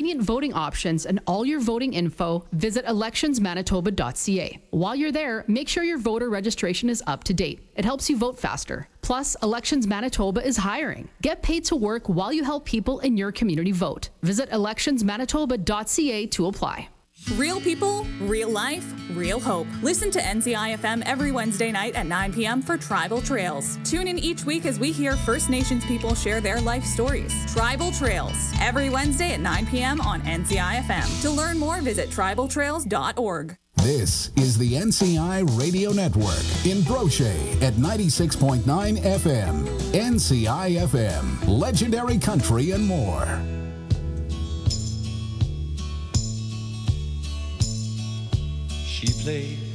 convenient voting options, and all your voting info, visit electionsmanitoba.ca. While you're there, make sure your voter registration is up to date. It helps you vote faster. Plus, Elections Manitoba is hiring. Get paid to work while you help people in your community vote. Visit electionsmanitoba.ca to apply. Real people, real life, real hope. Listen to NCI FM every Wednesday night at 9 p.m. for Tribal Trails. Tune in each week as we hear First Nations people share their life stories. Tribal Trails, every Wednesday at 9 p.m. on NCI FM. To learn more, visit tribaltrails.org. This is the NCI Radio Network in Brochet at 96.9 FM. NCI FM, legendary country and more. She played